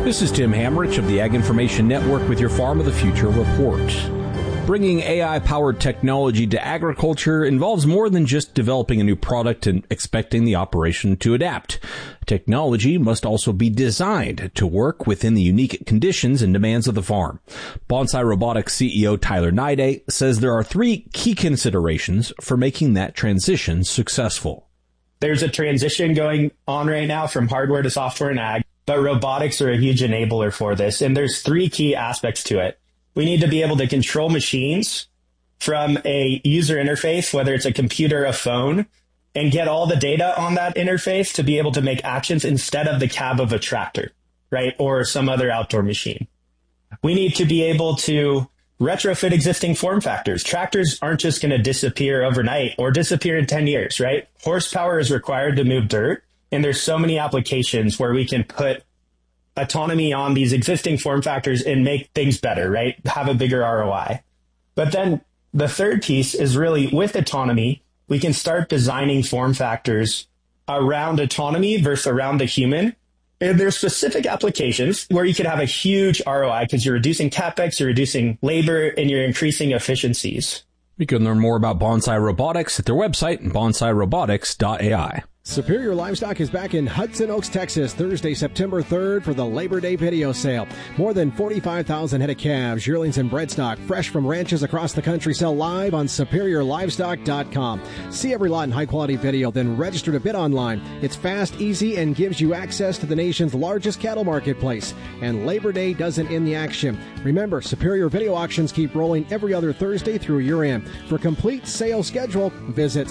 This is Tim Hamrich of the Ag Information Network with your Farm of the Future report. Bringing AI-powered technology to agriculture involves more than just developing a new product and expecting the operation to adapt. Technology must also be designed to work within the unique conditions and demands of the farm. Bonsai Robotics CEO Tyler Nide says there are three key considerations for making that transition successful. There's a transition going on right now from hardware to software in ag, but robotics are a huge enabler for this. And there's three key aspects to it. We need to be able to control machines from a user interface, whether it's a computer, a phone, and get all the data on that interface to be able to make actions instead of the cab of a tractor, right? Or some other outdoor machine. We need to be able to retrofit existing form factors. Tractors aren't just going to disappear overnight or disappear in 10 years, right? Horsepower is required to move dirt. And there's so many applications where we can put autonomy on these existing form factors and make things better, right? Have a bigger ROI. But then the third piece is really with autonomy, we can start designing form factors around autonomy versus around the human. And there's specific applications where you could have a huge ROI because you're reducing CapEx, you're reducing labor, and you're increasing efficiencies. You can learn more about Bonsai Robotics at their website, bonsairobotics.ai. Superior Livestock is back in Hudson Oaks, Texas, Thursday, September 3rd for the Labor Day video sale. More than 45,000 head of calves, yearlings, and bred stock, fresh from ranches across the country, sell live on SuperiorLivestock.com. See every lot in high-quality video, then register to bid online. It's fast, easy, and gives you access to the nation's largest cattle marketplace. And Labor Day doesn't end the action. Remember, Superior video auctions keep rolling every other Thursday through year-end. For complete sales schedule, visit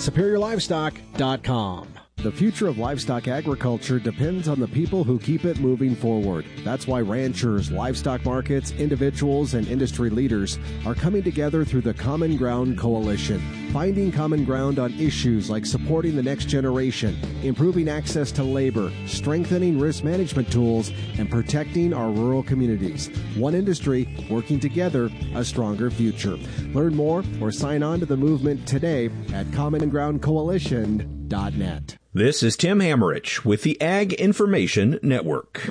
SuperiorLivestock.com. The future of livestock agriculture depends on the people who keep it moving forward. That's why ranchers, livestock markets, individuals, and industry leaders are coming together through the Common Ground Coalition, finding common ground on issues like supporting the next generation, improving access to labor, strengthening risk management tools, and protecting our rural communities. One industry working together, a stronger future. Learn more or sign on to the movement today at commongroundcoalition.net. This is Tim Hamrich with the Ag Information Network.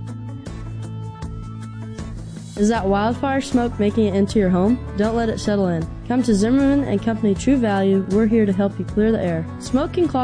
Is that wildfire smoke making it into your home? Don't let it settle in. Come to Zimmerman and Company True Value. We're here to help you clear the air. Smoke can clog